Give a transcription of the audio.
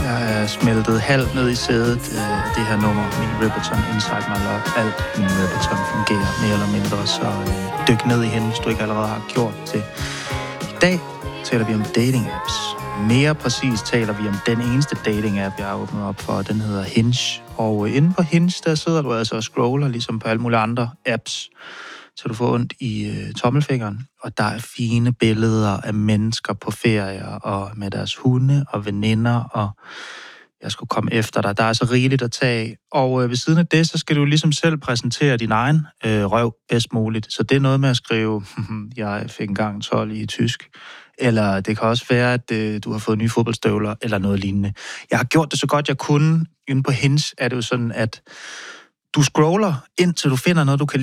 Jeg er smeltet halvt ned i sædet. Det her nummer, min Riperton, Inside My Love, alt min Riperton fungerer mere eller mindre, så dyk ned i hende, hvis du ikke allerede har gjort det. I dag taler vi om dating apps. Mere præcis taler vi om den eneste dating app, jeg har åbnet op for, den hedder Hinge. Og inde på Hinge, der sidder du altså og scroller, ligesom på alle mulige andre apps, så du får ondt i tommelfingeren. Og der er fine billeder af mennesker på ferier, og med deres hunde og veninder, og jeg skulle komme efter dig. Der er altså rigeligt at tage. Og ved siden af det, så skal du ligesom selv præsentere din egen røv bedst muligt. Så det er noget med at skrive, jeg fik engang 12 i tysk. Eller det kan også være, at du har fået nye fodboldstøvler, eller noget lignende. Jeg har gjort det så godt, jeg kunne. Inde på Hinge er det jo sådan, at du scroller, indtil du finder noget, du kan